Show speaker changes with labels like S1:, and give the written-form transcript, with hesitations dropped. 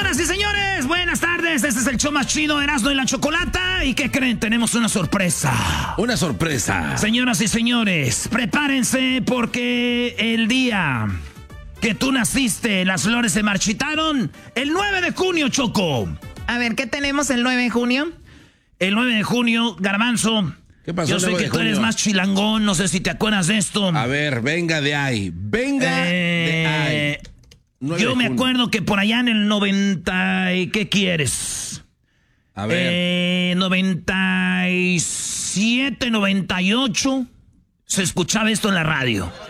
S1: Señoras y señores, buenas tardes. Este es el show más chido de Erasmo y la Chocolata. ¿Y qué creen? Tenemos una sorpresa.
S2: Una sorpresa.
S1: Señoras y señores, prepárense porque el día que tú naciste, las flores se marchitaron. El 9 de junio, Choco.
S3: A ver, ¿qué tenemos el 9 de junio?
S1: El 9 de junio, Garbanzo.
S2: ¿Qué pasó?
S1: Yo sé que tú eres más chilangón, no sé si te acuerdas de esto.
S2: A ver, venga de ahí. Venga de ahí.
S1: Yo me acuerdo que por allá en el 90... ¿Y qué quieres?
S2: A ver.
S1: 97, 98... se escuchaba esto en la radio.